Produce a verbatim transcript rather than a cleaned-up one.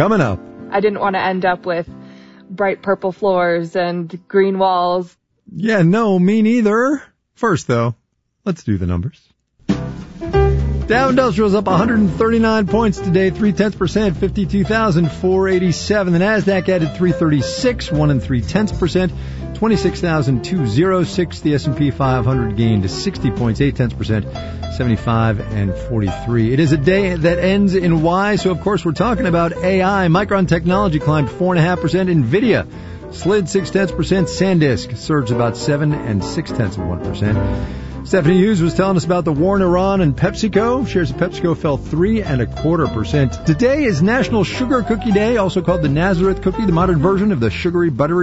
coming up. I didn't want to end up with bright purple floors and green walls. Yeah, no, me neither. First, though, let's do the numbers. Dow Industrial's up one hundred thirty-nine points today, three tenths percent, fifty-two thousand four hundred eighty-seven. The Nasdaq added three thirty-six, one and three tenths percent, twenty-six thousand two hundred six. The S and P five hundred gained sixty points, eight tenths percent, seventy-five and forty-three. It is a day that ends in Y, so of course we're talking about A I. Micron Technology climbed four point five percent. NVIDIA slid six tenths percent. SanDisk surged about seven and six tenths of one percent. Stephanie Hughes was telling us about the war in Iran and PepsiCo. Shares of PepsiCo fell three and a quarter percent. Today is National Sugar Cookie Day, also called the Nazareth cookie, the modern version of the sugary, buttery